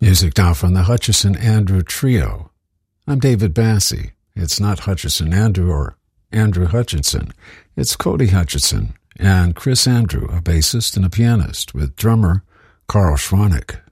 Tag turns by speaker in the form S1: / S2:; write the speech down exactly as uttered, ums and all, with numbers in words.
S1: Music now from the Hutchison Andrew Trio. I'm David Bassey. It's not Hutchison Andrew or Andrew Hutchinson. It's Cody Hutchison and Chris Andrew, a bassist and a pianist, with drummer Carl Schwanek.